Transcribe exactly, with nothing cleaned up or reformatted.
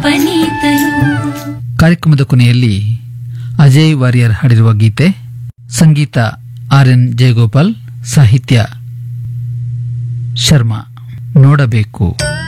ಪನೀತರು. ಕಾರ್ಯಕ್ರಮದ ಕೊನೆಯಲ್ಲಿ ಅಜಯ್ ವಾರಿಯರ್ ಹಾಡಿರುವ ಗೀತೆ, ಸಂಗೀತ ಆರ್ ಎನ್ ಜಯಗೋಪಾಲ್, ಸಾಹಿತ್ಯ ಶರ್ಮಾ. ನೋಡಬೇಕು.